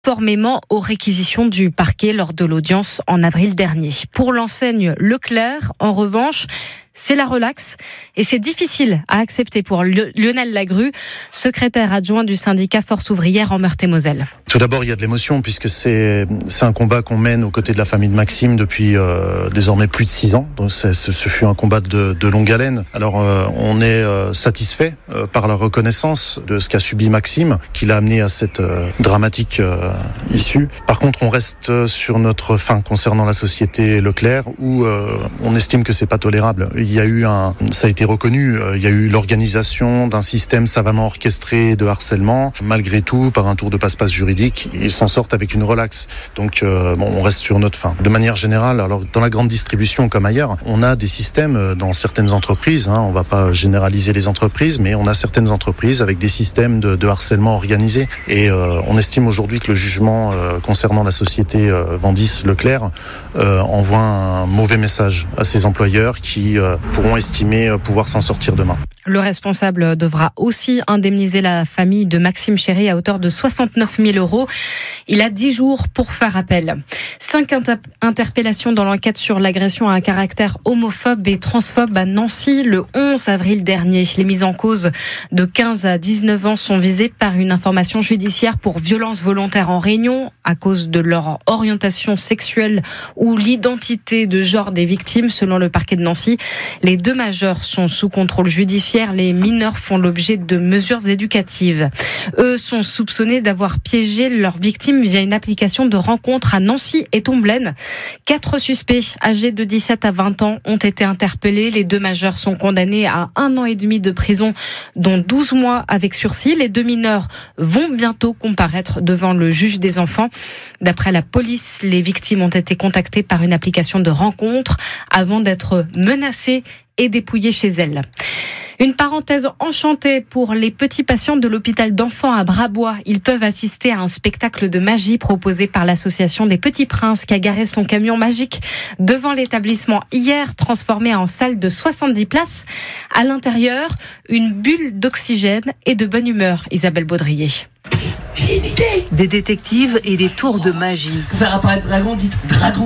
conformément aux réquisitions du parquet lors de l'audience en avril dernier. Pour l'enseigne Leclerc, en revanche, c'est la relaxe et c'est difficile à accepter pour Lionel Lagrue, secrétaire adjoint du syndicat Force ouvrière en Meurthe-et-Moselle. Tout d'abord, il y a de l'émotion puisque c'est un combat qu'on mène aux côtés de la famille de Maxime depuis désormais plus de 6 ans. Donc ce fut un combat de longue haleine. Alors on est satisfait par la reconnaissance de ce qu'a subi Maxime, qui l'a amené à cette dramatique issue. Par contre, on reste sur notre fin concernant la société Leclerc où on estime que c'est pas tolérable. Il y a eu ça a été reconnu, il y a eu l'organisation d'un système savamment orchestré de harcèlement. Malgré tout, par un tour de passe-passe juridique, ils s'en sortent avec une relaxe. Donc, on reste sur notre fin. De manière générale, alors dans la grande distribution comme ailleurs, on a des systèmes dans certaines entreprises. On va pas généraliser les entreprises, mais on a certaines entreprises avec des systèmes de harcèlement organisé. Et on estime aujourd'hui que le jugement concernant la société Vendis Leclerc envoie un mauvais message à ces employeurs qui pourront estimer pouvoir s'en sortir demain. Le responsable devra aussi indemniser la famille de Maxime Chéry à hauteur de 69 000 €. Il a 10 jours pour faire appel. 5 interpellations dans l'enquête sur l'agression à un caractère homophobe et transphobe à Nancy le 11 avril dernier. Les mises en cause de 15 à 19 ans sont visées par une information judiciaire pour violence volontaire en réunion à cause de leur orientation sexuelle ou l'identité de genre des victimes selon le parquet de Nancy. Les 2 majeurs sont sous contrôle judiciaire. Les mineurs font l'objet de mesures éducatives. Eux sont soupçonnés d'avoir piégé leurs victimes via une application de rencontre à Nancy et Tomblaine. 4 suspects âgés de 17 à 20 ans ont été interpellés. Les 2 majeurs sont condamnés à 1 an et demi de prison, dont 12 mois avec sursis. Les 2 mineurs vont bientôt comparaître devant le juge des enfants. D'après la police, les victimes ont été contactées par une application de rencontre avant d'être menacées et dépouillées chez elles. Une parenthèse enchantée pour les petits patients de l'hôpital d'enfants à Brabois. Ils peuvent assister à un spectacle de magie proposé par l'association des Petits Princes qui a garé son camion magique devant l'établissement hier, transformé en salle de 70 places. À l'intérieur, une bulle d'oxygène et de bonne humeur. Isabelle Baudrier. J'ai une idée. Des détectives et des tours de magie. Pour faire apparaître dragon, dites dragon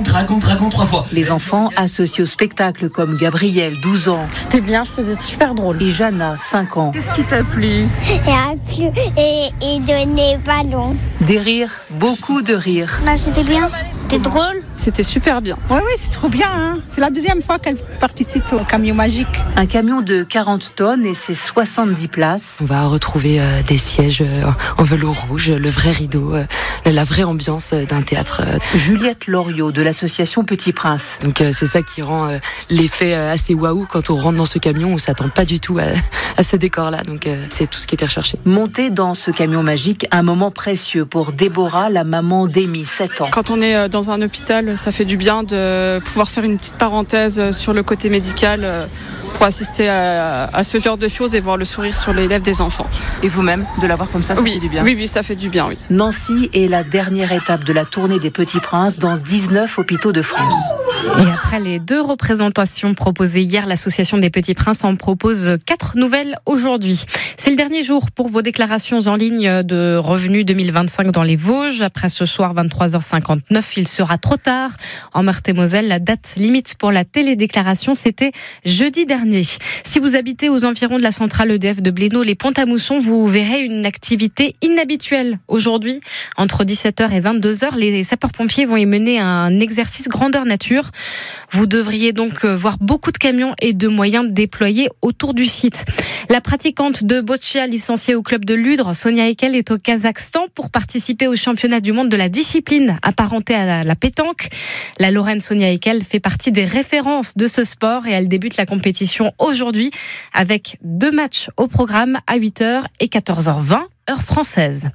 3 fois. Les enfants associés au spectacle comme Gabriel, 12 ans. C'était bien, c'était super drôle. Et Jana, 5 ans. Qu'est-ce qui t'a plu ? Il a plu et donner ballon. Des rires, beaucoup de rires. C'était bien, c'était drôle. C'était super bien. Oui, c'est trop bien. C'est la 2e fois qu'elle participe au camion magique. Un camion de 40 tonnes et ses 70 places. On va retrouver des sièges en velours rouge, le vrai rideau, la vraie ambiance d'un théâtre. Juliette Loriot de l'association Petit Prince. Donc c'est ça qui rend l'effet assez waouh quand on rentre dans ce camion. On s'attend pas du tout à ce décor-là. Donc c'est tout ce qui était recherché. Monter dans ce camion magique, un moment précieux pour Déborah, la maman d'Amy, 7 ans. Quand on est dans un hôpital, ça fait du bien de pouvoir faire une petite parenthèse sur le côté médical pour assister à ce genre de choses et voir le sourire sur les lèvres des enfants. Et vous-même, de l'avoir comme ça fait du bien ? Oui, ça fait du bien, oui. Nancy est la dernière étape de la tournée des Petits Princes dans 19 hôpitaux de France. Et après les 2 représentations proposées hier, l'association des Petits Princes en propose 4 nouvelles aujourd'hui. C'est le dernier jour pour vos déclarations en ligne de revenus 2025 dans les Vosges. Après ce soir, 23h59, il sera trop tard. En Meurthe-et-Moselle, la date limite pour la télédéclaration, c'était jeudi dernier. Si vous habitez aux environs de la centrale EDF de Blénaud, les Pont-à-Mousson, vous verrez une activité inhabituelle. Aujourd'hui, entre 17h et 22h, les sapeurs-pompiers vont y mener un exercice grandeur nature. Vous devriez donc voir beaucoup de camions et de moyens déployés autour du site. La pratiquante de boccia licenciée au club de Ludre, Sonia Ekel, est au Kazakhstan pour participer au championnat du monde de la discipline apparentée à la pétanque. La Lorraine Sonia Ekel fait partie des références de ce sport et elle débute la compétition aujourd'hui avec 2 matchs au programme à 8h et 14h20, heure française.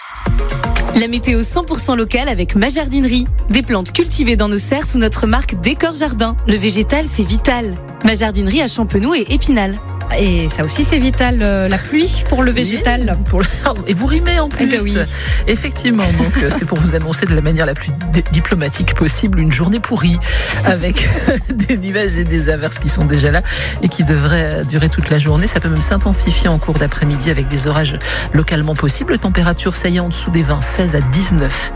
La météo 100% locale avec ma jardinerie. Des plantes cultivées dans nos serres sous notre marque Décor Jardin. Le végétal, c'est vital. Ma jardinerie à Champenoux et Épinal. Et ça aussi, c'est vital, la pluie pour le végétal. Et vous rimez en plus. Eh ben oui. Effectivement, donc c'est pour vous annoncer de la manière la plus diplomatique possible une journée pourrie avec des nuages et des averses qui sont déjà là et qui devraient durer toute la journée. Ça peut même s'intensifier en cours d'après-midi avec des orages localement possibles. Température, ça y est, en dessous des 20, 16 à 19